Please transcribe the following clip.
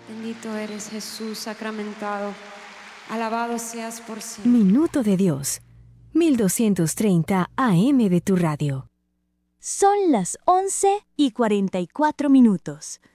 Bendito eres Jesús sacramentado. Alabado seas por siempre. Minuto de Dios. 1230 AM de tu radio. Son las 11:44.